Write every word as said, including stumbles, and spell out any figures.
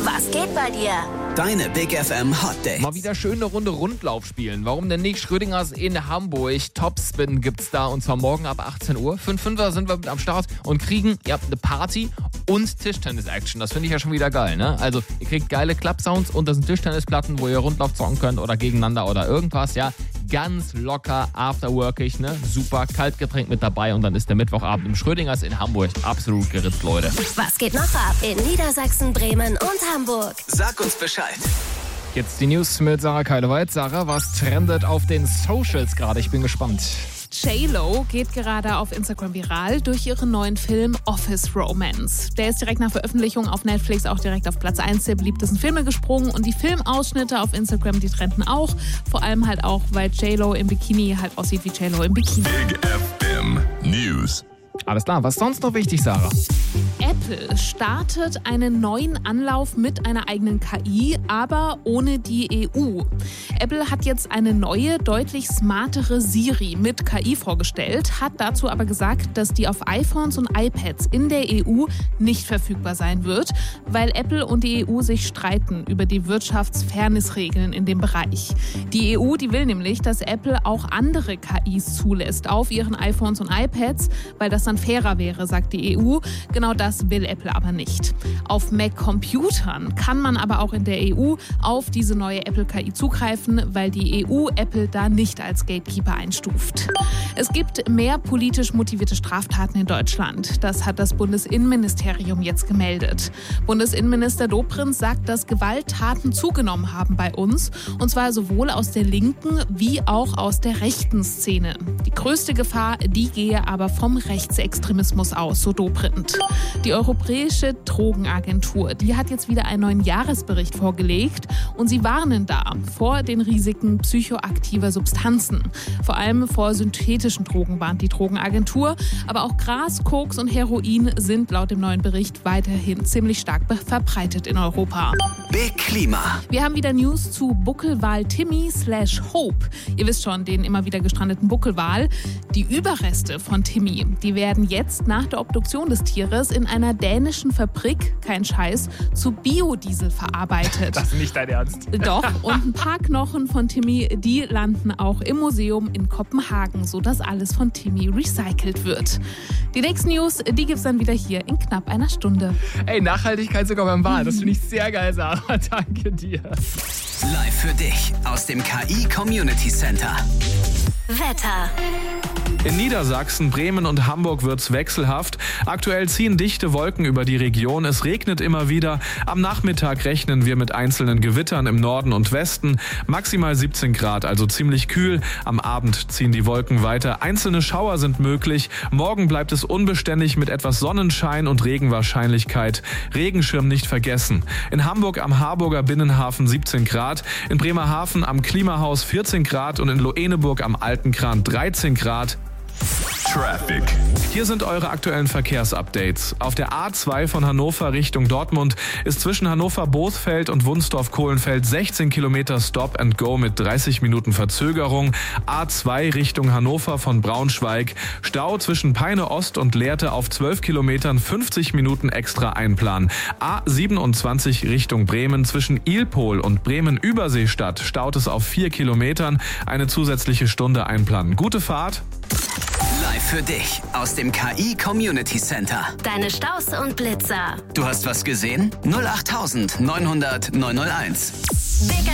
Was geht bei dir? Deine Big F M Hot Dates. Mal wieder schön eine Runde Rundlauf spielen. Warum denn nicht? Schrödingers in Hamburg. Topspin gibt's da und zwar morgen ab achtzehn Uhr. fünf Fünfer sind wir mit am Start und kriegen, ihr habt eine Party und Tischtennis-Action. Das finde ich ja schon wieder geil, ne? Also, ihr kriegt geile Club-Sounds und das sind Tischtennisplatten, wo ihr Rundlauf zocken könnt oder gegeneinander oder irgendwas, ja. Ganz locker, afterworkig, ne? Super, Kaltgetränk mit dabei und dann ist der Mittwochabend im Schrödingers in Hamburg absolut geritzt, Leute. Was geht noch ab in Niedersachsen, Bremen und Hamburg? Sag uns Bescheid. Jetzt die News mit Sarah Keileweit. Sarah, was trendet auf den Socials gerade? Ich bin gespannt. J-Lo geht gerade auf Instagram viral durch ihren neuen Film Office Romance. Der ist direkt nach Veröffentlichung auf Netflix auch direkt auf Platz eins der beliebtesten Filme gesprungen und die Filmausschnitte auf Instagram, die trenden auch. Vor allem halt auch, weil J-Lo im Bikini halt aussieht wie J-Lo im Bikini. Big F M News. Alles klar, was ist sonst noch wichtig, Sarah? Apple startet einen neuen Anlauf mit einer eigenen K I, aber ohne die E U. Apple hat jetzt eine neue, deutlich smartere Siri mit K I vorgestellt, hat dazu aber gesagt, dass die auf iPhones und iPads in der E U nicht verfügbar sein wird, weil Apple und die E U sich streiten über die Wirtschaftsfairnessregeln in dem Bereich. Die E U, die will nämlich, dass Apple auch andere K Is zulässt auf ihren iPhones und iPads, weil das dann fairer wäre, sagt die E U. Genau das will Apple aber nicht. Auf Mac-Computern kann man aber auch in der E U auf diese neue Apple-K I zugreifen, weil die E U Apple da nicht als Gatekeeper einstuft. Es gibt mehr politisch motivierte Straftaten in Deutschland. Das hat das Bundesinnenministerium jetzt gemeldet. Bundesinnenminister Dobrindt sagt, dass Gewalttaten zugenommen haben bei uns, und zwar sowohl aus der linken wie auch aus der rechten Szene. Die größte Gefahr, die gehe aber vom Rechtsextremismus aus, so Dobrindt. Die Europäische Drogenagentur, die hat jetzt wieder einen neuen Jahresbericht vorgelegt und sie warnen da vor den Risiken psychoaktiver Substanzen. Vor allem vor synthetischen Drogen warnt die Drogenagentur, aber auch Gras, Koks und Heroin sind laut dem neuen Bericht weiterhin ziemlich stark verbreitet in Europa. Big Klima. Wir haben wieder News zu Buckelwal Timmy slash Hope. Ihr wisst schon, den immer wieder gestrandeten Buckelwal. Die Überreste von Timmy, die werden jetzt nach der Obduktion des Tieres in einer dänischen Fabrik, kein Scheiß, zu Biodiesel verarbeitet. Das ist nicht dein Ernst. Doch, und ein paar Knochen von Timmy, die landen auch im Museum in Kopenhagen, sodass alles von Timmy recycelt wird. Die nächsten News, die gibt's dann wieder hier in knapp einer Stunde. Ey, Nachhaltigkeit sogar beim Wal. Das finde ich sehr geil, Sarah. Danke dir. Live für dich aus dem K I Community Center. Wetter. In Niedersachsen, Bremen und Hamburg wird's wechselhaft. Aktuell ziehen dichte Wolken über die Region. Es regnet immer wieder. Am Nachmittag rechnen wir mit einzelnen Gewittern im Norden und Westen. Maximal siebzehn Grad, also ziemlich kühl. Am Abend ziehen die Wolken weiter. Einzelne Schauer sind möglich. Morgen bleibt es unbeständig mit etwas Sonnenschein und Regenwahrscheinlichkeit. Regenschirm nicht vergessen. In Hamburg am Harburger Binnenhafen siebzehn Grad. In Bremerhaven am Klimahaus vierzehn Grad und in Loeneburg am Altenkran dreizehn Grad. Traffic. Hier sind eure aktuellen Verkehrsupdates. Auf der A zwei von Hannover Richtung Dortmund ist zwischen Hannover-Bothfeld und Wunsdorf-Kohlenfeld sechzehn Kilometer Stop and Go mit dreißig Minuten Verzögerung. A zwei Richtung Hannover von Braunschweig. Stau zwischen Peine Ost und Lehrte auf zwölf Kilometern, fünfzig Minuten extra einplanen. A siebenundzwanzig Richtung Bremen zwischen Ilpol und Bremen-Überseestadt staut es auf vier Kilometern. Eine zusätzliche Stunde einplanen. Gute Fahrt. Live für dich aus dem K I Community Center. Deine Staus und Blitzer. Du hast was gesehen? null acht neunhundert neunhunderteins. Big